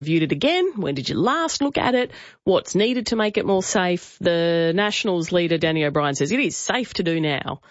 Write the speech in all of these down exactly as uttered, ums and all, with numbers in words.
Viewed it again? When did you last look at it? What's needed to make it more safe? The Nationals leader, Danny O'Brien, says it is safe to do now.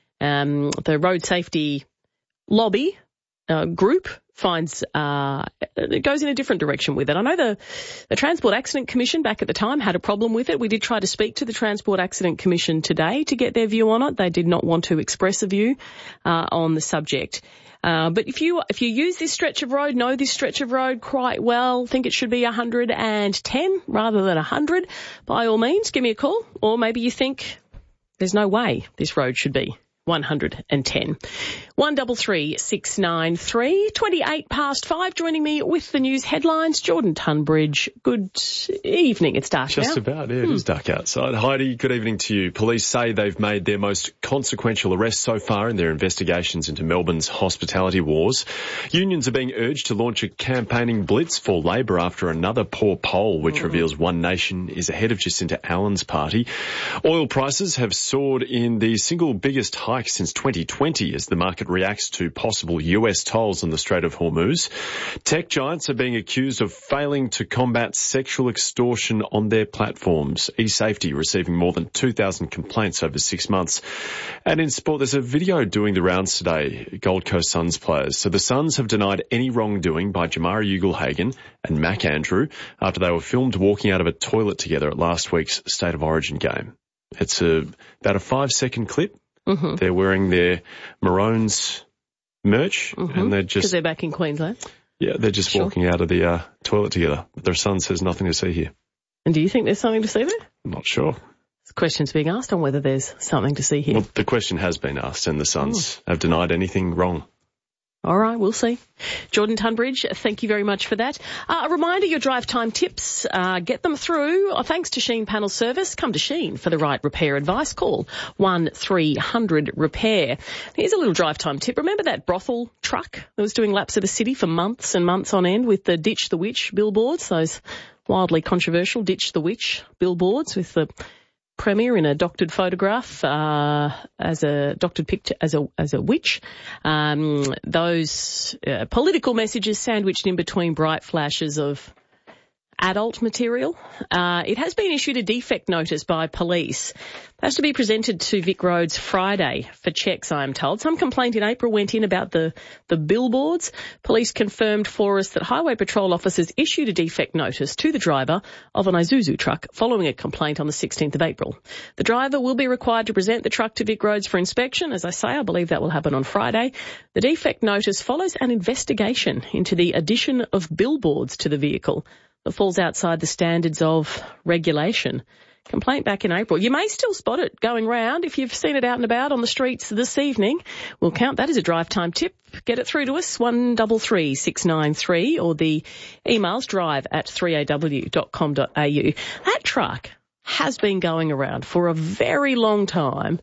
Um, the road safety lobby uh, group finds uh, it goes in a different direction with it. I know the, the Transport Accident Commission back at the time had a problem with it. We did try to speak to the Transport Accident Commission today to get their view on it. They did not want to express a view uh, on the subject. Uh, but if you if you use this stretch of road, know this stretch of road quite well, think it should be one hundred ten rather than one hundred, by all means, give me a call. Or maybe you think there's no way this road should be one hundred ten. One double three six nine three, twenty-eight past five. Joining me with the news headlines, Jordan Tunbridge. Good evening. It's dark Just now. about, yeah. Hmm. It is dark outside. Heidi, good evening to you. Police say they've made their most consequential arrest so far in their investigations into Melbourne's hospitality wars. Unions are being urged to launch a campaigning blitz for Labor after another poor poll, which mm-hmm. reveals One Nation is ahead of Jacinta Allen's party. Oil prices have soared in the single biggest hike since twenty twenty as the market reacts to possible U S tolls on the Strait of Hormuz. Tech giants are being accused of failing to combat sexual extortion on their platforms. eSafety receiving more than two thousand complaints over six months. And in sport, there's a video doing the rounds today, Gold Coast Suns players. So the Suns have denied any wrongdoing by Jamari Ugle-Hagan and Mac Andrew after they were filmed walking out of a toilet together at last week's State of Origin game. It's a, about a five-second clip. Mm-hmm. They're wearing their Maroons merch, mm-hmm. and they're just... Because they're back in Queensland? Yeah, they're just sure. walking out of the uh, toilet together. But their son says nothing to see here. And do you think there's something to see there? I'm not sure. This question's being asked on whether there's something to see here. Well, the question has been asked, and the Suns mm. have denied anything wrong. All right, we'll see. Jordan Tunbridge, thank you very much for that. Uh, a reminder, your drive time tips, uh, get them through. Uh, thanks to Sheen Panel Service. Come to Sheen for the right repair advice. Call one three hundred repair. Here's a little drive time tip. Remember that brothel truck that was doing laps of the city for months and months on end with the Ditch the Witch billboards, those wildly controversial Ditch the Witch billboards with the Premier in a doctored photograph, uh, as a doctored picture, as a, as a witch. Um, those, uh, political messages sandwiched in between bright flashes of adult material. Uh, it has been issued a defect notice by police. It has to be presented to Vic Roads Friday for checks, I am told. Some complaint in April went in about the, the billboards. Police confirmed for us that Highway Patrol officers issued a defect notice to the driver of an Isuzu truck following a complaint on the sixteenth of April. The driver will be required to present the truck to Vic Roads for inspection. As I say, I believe that will happen on Friday. The defect notice follows an investigation into the addition of billboards to the vehicle that falls outside the standards of regulation. Complaint back in April. You may still spot it going round. If you've seen it out and about on the streets this evening, we'll count that as a drive time tip. Get it through to us, one double three six nine three, or the emails drive at three a w dot com dot a u. That truck has been going around for a very long time.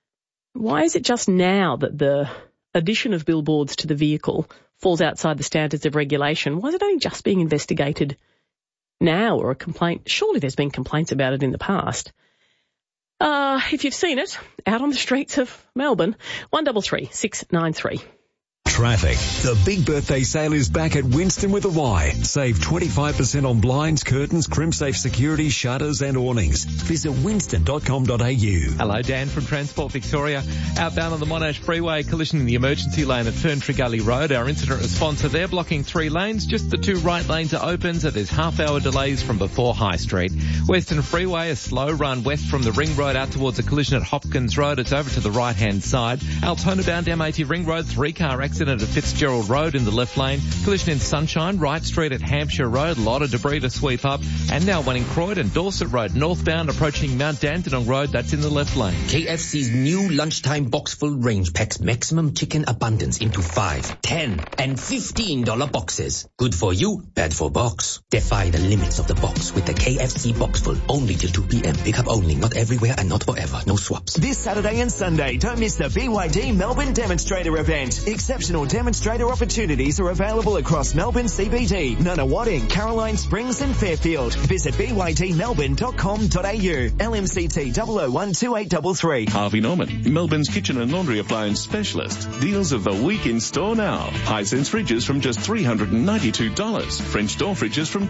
Why is it just now that the addition of billboards to the vehicle falls outside the standards of regulation? Why is it only just being investigated now, or a complaint? Surely there's been complaints about it in the past. Uh, if you've seen it out on the streets of Melbourne, one double three six nine three. Traffic. The big birthday sale is back at Winston with a Y. Save twenty-five percent on blinds, curtains, CrimSafe security, shutters and awnings. Visit winston dot com dot a u. Hello, Dan from Transport Victoria. Outbound on the Monash Freeway, collision in the emergency lane at Ferntree Gully Road. Our incident response are there, blocking three lanes. Just the two right lanes are open, so there's half-hour delays from before High Street. Western Freeway, a slow run west from the Ring Road out towards a collision at Hopkins Road. It's over to the right-hand side. Altona bound M eighty Ring Road, three-car accident at Fitzgerald Road in the left lane. Collision in Sunshine, Wright Street at Hampshire Road. A lot of debris to sweep up. And now one in Croydon, Dorset Road, northbound approaching Mount Dandenong Road. That's in the left lane. K F C's new lunchtime box full range packs maximum chicken abundance into five, ten, and fifteen dollar boxes. Good for you, bad for box. Defy the limits of the box with the K F C box full. Only till two p.m. Pickup only, not everywhere and not forever. No swaps. This Saturday and Sunday, don't miss the B Y D Melbourne Demonstrator event. Exceptional Additional demonstrator opportunities are available across Melbourne C B D, Nunawading, Caroline Springs and Fairfield. Visit b y d melbourne dot com dot a u. L M C T zero zero one two eight three three. Harvey Norman, Melbourne's kitchen and laundry appliance specialist. Deals of the week in store now. Hisense fridges from just three hundred ninety-two dollars. French door fridges from